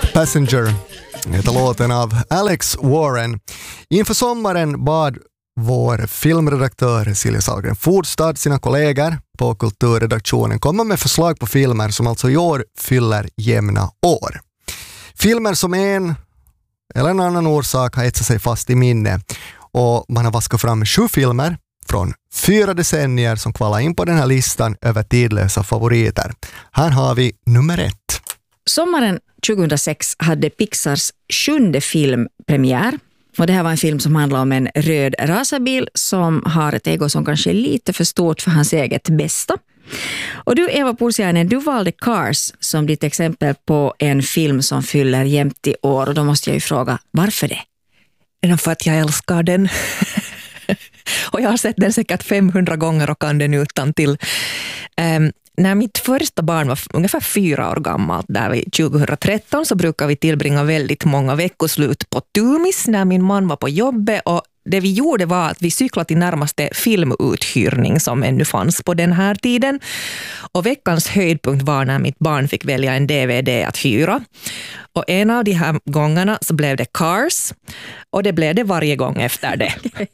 Passenger heter låten av Alex Warren. Inför sommaren bad vår filmredaktör Silja Sahlgren Fordstad sina kollegor på kulturredaktionen komma med förslag på filmer som alltså i år fyller jämna år. Filmer som en eller en annan orsak har etsat sig fast i minne, och man har vaskat fram 7 filmer från 4 decennier som kvalar in på den här listan över tidlösa favoriter. Här har vi nummer 1. Sommaren 2006 hade Pixars 7:e film premiär. Och det här var en film som handlar om en röd racerbil som har ett ego som kanske är lite för stort för hans eget bästa. Och du, Eva Pursiainen, du valde Cars som ditt exempel på en film som fyller jämt i år. Och då måste jag ju fråga, varför det? För att jag älskar den. Och jag har sett den säkert 500 gånger och kan den utan till. När mitt första barn var ungefär 4 år gammalt, där vi 2013, så brukar vi tillbringa väldigt många veckoslut på Tumis när min man var på jobbet, och det vi gjorde var att vi cyklade till närmaste filmuthyrning som ännu fanns på den här tiden. Och veckans höjdpunkt var när mitt barn fick välja en DVD att hyra. Och en av de här gångerna så blev det Cars, och det blev det varje gång efter det.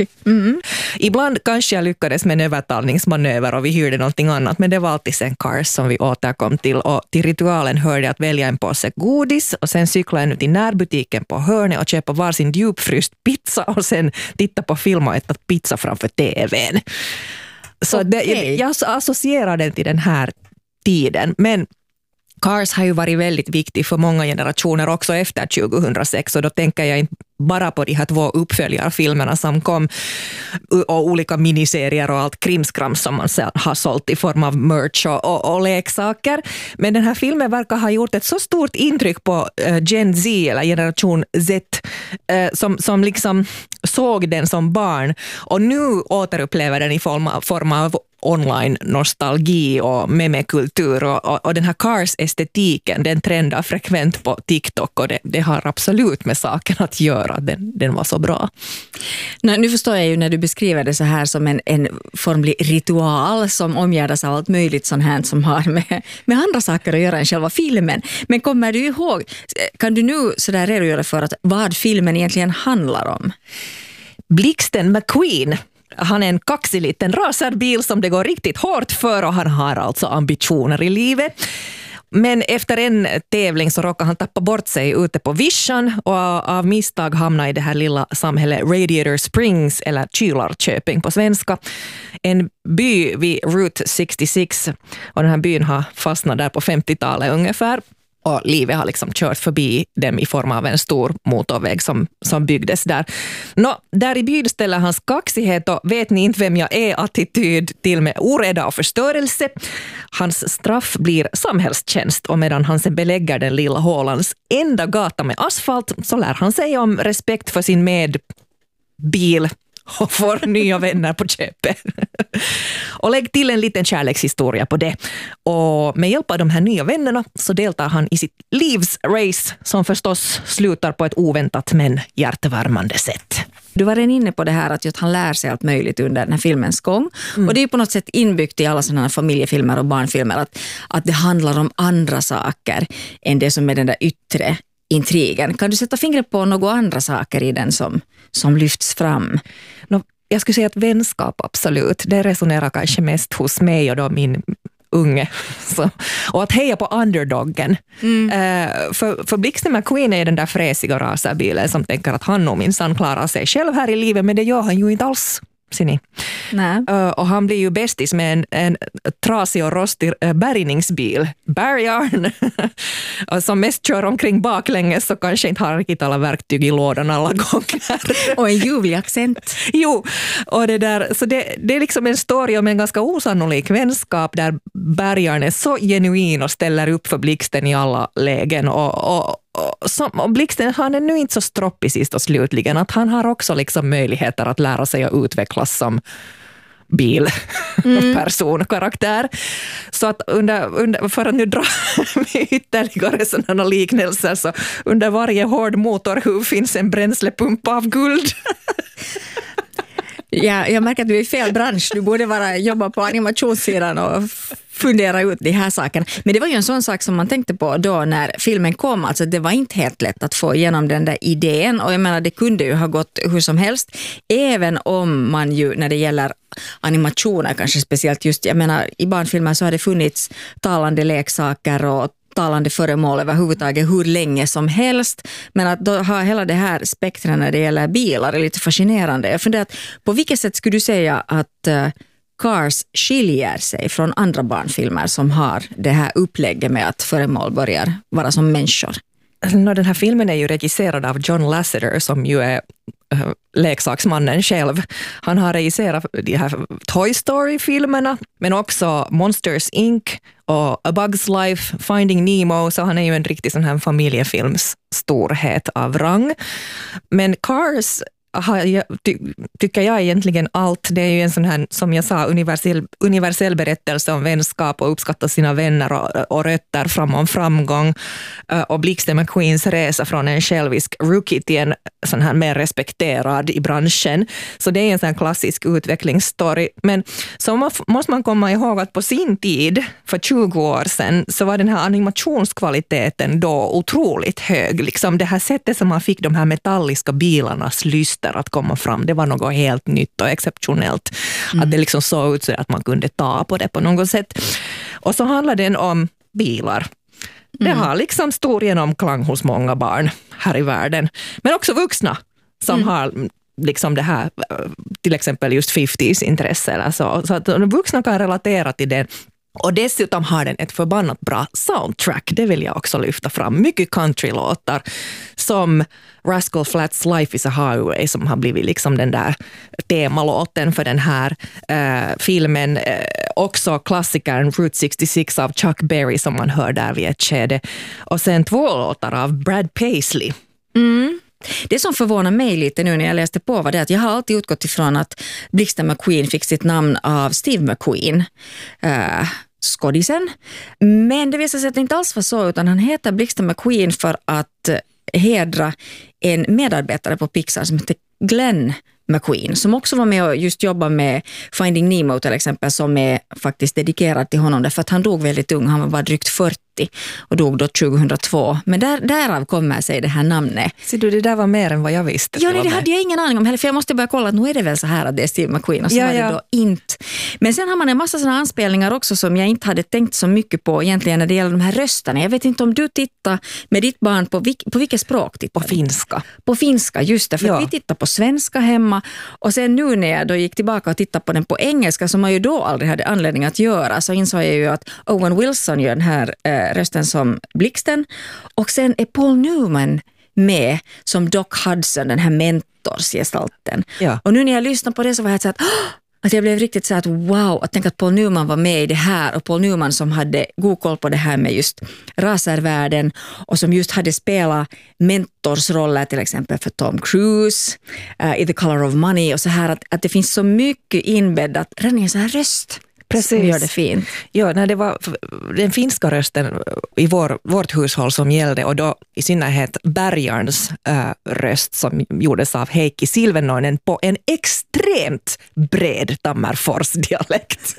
Ibland kanske jag lyckades med en övertalningsmanöver och vi hyrde någonting annat, men det var alltid sen Cars som vi återkom till. Och till ritualen hörde att välja en påse godis och sen cykla en ut i närbutiken på hörnet och köpa varsin djupfryst pizza och sen titta på film och äta pizza framför TVn. Så jag associerar den till den här tiden, men Cars har ju varit väldigt viktig för många generationer också efter 2006, och då tänker jag inte bara på de här 2 uppföljarfilmerna som kom och olika miniserier och allt krimskram som man har sålt i form av merch och leksaker. Men den här filmen verkar ha gjort ett så stort intryck på Gen Z eller generation Z som liksom såg den som barn och nu återupplever den i form av online-nostalgi och memekultur och den här Cars-estetiken, den trendar frekvent på TikTok, och det har absolut med saken att göra. Den var så bra. Nu förstår jag ju när du beskriver det så här som en formlig ritual som omgärdas av allt möjligt sånt här som har med andra saker att göra än själva filmen. Men kommer du ihåg, kan du nu sådär redogöra för att vad filmen egentligen handlar om? Blixten McQueen. Han är en kaxig liten racerbil som det går riktigt hårt för, och han har alltså ambitioner i livet. Men efter en tävling så råkar han tappa bort sig ute på vischan och av misstag hamna i det här lilla samhället Radiator Springs, eller Kylarköping på svenska. En by vid Route 66, och den här byn har fastnat där på 50-talet ungefär. Och livet har liksom kört förbi dem i form av en stor motorväg som byggdes där. Där i byn ställer hans kaxighet och vet ni inte vem jag är attityd till med oreda och förstörelse. Hans straff blir samhällstjänst, och medan han sen belägger den lilla hålans enda gata med asfalt så lär han sig om respekt för sin medbil och får nya vänner på köpet. Och lägg till en liten kärlekshistoria på det. Och med hjälp av de här nya vännerna så deltar han i sitt livs race, som förstås slutar på ett oväntat men hjärtevärmande sätt. Du var redan inne på det här att han lär sig allt möjligt under den här filmens gång. Och det är på något sätt inbyggt i alla sådana här familjefilmer och barnfilmer att det handlar om andra saker än det som är den där yttre intrigen. Kan du sätta fingret på några andra saker i den som lyfts fram? Jag skulle säga att vänskap, absolut. Det resonerar kanske mest hos mig och då min unge. Och att heja på underdoggen. För Blixten McQueen är den där fräsiga racerbilen som tänker att han nog minsann klarar sig själv här i livet, men det gör han ju inte alls. Och han blir ju bästis med en trasig och rostig bärgningsbil, Barryarn, som mest kör omkring baklänges och kanske inte har riktigt alla verktyg i lådan alla gånger. Och en ljuvlig accent. Jo, och så det är liksom en story om en ganska osannolik vänskap där Barryarn är så genuin och ställer upp för Blixten i alla lägen, och Blixten, han är nu inte så stroppig sist och slutligen, att han har också liksom möjligheter att lära sig att utvecklas som bilperson-karaktär. Så att för att nu dra med ytterligare sådana liknelser, så under varje hård motorhuv finns en bränslepump av guld. Ja, jag märker att du är i fel bransch. Du borde jobba på animationssidan och fundera ut de här sakerna. Men det var ju en sån sak som man tänkte på då när filmen kom. Alltså det var inte helt lätt att få igenom den där idén. Och jag menar, det kunde ju ha gått hur som helst. Även om man ju, när det gäller animationer kanske speciellt just, jag menar, i barnfilmer så har det funnits talande leksaker och talande föremål överhuvudtaget hur länge som helst. Men att då ha hela det här spektrat när det gäller bilar är lite fascinerande. Jag funderar, på vilket sätt skulle du säga att Cars skiljer sig från andra barnfilmer som har det här upplägget med att föremål börjar vara som människor? Den här filmen är ju regisserad av John Lasseter som ju är leksaksmannen själv. Han har regisserat de här Toy Story-filmerna men också Monsters Inc. och A Bug's Life, Finding Nemo, så han är ju en riktig sån här familjefilms storhet av rang. Men Cars tycker jag egentligen allt. Det är ju en sån här, som jag sa, universell berättelse om vänskap och uppskatta sina vänner och rötter framom framgång. Och Blixten McQueens resa från en självisk rookie till en sån här mer respekterad i branschen. Så det är en sån här klassisk utvecklingsstory. Men så måste man komma ihåg att på sin tid, för 20 år sedan, så var den här animationskvaliteten då otroligt hög. Liksom det här sättet som man fick de här metalliska bilarnas lyster att komma fram, det var något helt nytt och exceptionellt. Att det liksom såg ut så att man kunde ta på det på något sätt. Och så handlar den om bilar. Det har liksom stor genomklang hos många barn här i världen. Men också vuxna som har liksom det här, till exempel just 50s intresse eller så att vuxna kan relatera till det. Och dessutom har den ett förbannat bra soundtrack, det vill jag också lyfta fram. Mycket countrylåtar som Rascal Flatts Life is a Highway som har blivit liksom den där temalåten för den här filmen. Också klassikern Route 66 av Chuck Berry som man hör där vid ett skede. Och sen 2 låtar av Brad Paisley. Det som förvånar mig lite nu när jag läste på var det att jag har alltid utgått ifrån att Blixten McQueen fick sitt namn av Steve McQueen, skådisen. Men det visar sig att det inte alls var så, utan han heter Blixten McQueen för att hedra en medarbetare på Pixar som heter Glenn McQueen, som också var med och just jobbade med Finding Nemo till exempel, som är faktiskt dedikerad till honom därför att han dog väldigt ung, han var bara drygt 40 och dog då 2002. Men därav kommer sig det här namnet. Så det där var mer än vad jag visste. Ja, det hade jag ingen aning om heller, för jag måste börja kolla att nu är det väl så här att det är Steve McQueen och så var det då inte. Men sen har man en massa sådana anspelningar också som jag inte hade tänkt så mycket på egentligen när det gäller de här rösterna. Jag vet inte om du tittar med ditt barn på vilket språk tittar? På finska. På finska, just det. För vi tittar på svenska hemma och sen nu när jag då gick tillbaka och tittade på den på engelska som man ju då aldrig hade anledning att göra, så insåg jag ju att Owen Wilson gör den här rösten som Blixten och sen är Paul Newman med som Doc Hudson, den här mentorsgestalten. Ja. Och nu när jag lyssnar på det så var jag så att jag blev riktigt så att wow, att tänka att Paul Newman var med i det här, och Paul Newman som hade god koll på det här med just racervärlden och som just hade spelat mentorsroller till exempel för Tom Cruise i The Color of Money och så här, att det finns så mycket inbäddat redan i en sån här röst. Precis. Som gör det fint. Ja, när det var den finska rösten i vårt hushåll som gällde, och då i synnerhet Bergarns röst som gjordes av Heikki Silvennoinen på en extremt bred Tammerfors-dialekt.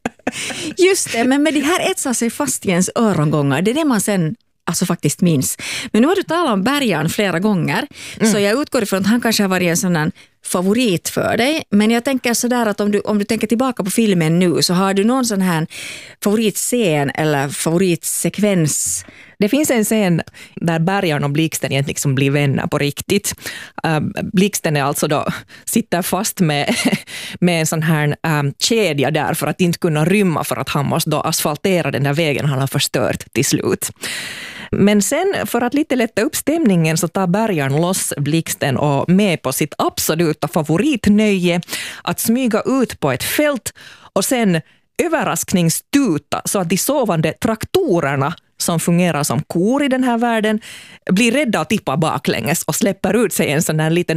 Just det, men med det här etsar sig fast i ens örongångar. Det är det man sen alltså faktiskt minns. Men nu har du talat om Bergarn flera gånger, så jag utgår ifrån att han kanske har varit en sån här favorit för dig. Men jag tänker sådär att om du tänker tillbaka på filmen nu, så har du någon sån här favoritscen eller favoritsekvens? Det finns en scen där Bergarn och Blixten egentligen liksom blir vänner på riktigt. Blixten är alltså då, sitter fast med en sån här kedja där för att inte kunna rymma, för att han måste då asfaltera den där vägen han har förstört till slut. Men sen för att lite lätta upp stämningen så tar Bergarn loss Blixten och med på sitt absoluta favoritnöje att smyga ut på ett fält och sen överraskningstuta så att de sovande traktorerna som fungerar som kor i den här världen blir rädda och tippar baklänges och släpper ut sig en sån där liten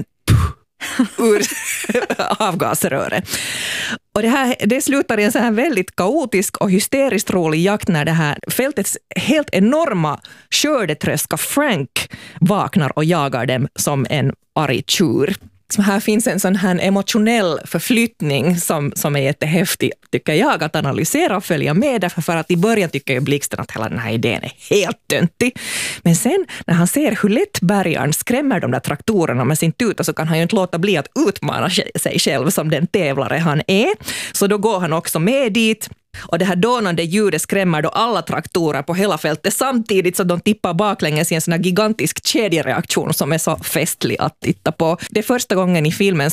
ur avgasröret. Och det slutar i en så här väldigt kaotisk och hysteriskt rolig jakt när det här fältets helt enorma skördetröska Frank vaknar och jagar dem som en arg tjur. här finns en sån här emotionell förflyttning som är jättehäftig, tycker jag, att analysera och följa med. Därför för att i början tycker jag Blixten att hela den här idén är helt töntig. Men sen när han ser hur lätt bärgaren skrämmer de där traktorerna med sin tuta, så kan han ju inte låta bli att utmana sig själv som den tävlare han är. Så då går han också med dit. Och det här dånande ljudet skrämmer då alla traktorer på hela fältet samtidigt, så de tippar baklänges i en sån här gigantisk kedjereaktion som är så festlig att titta på. Det är första gången i filmen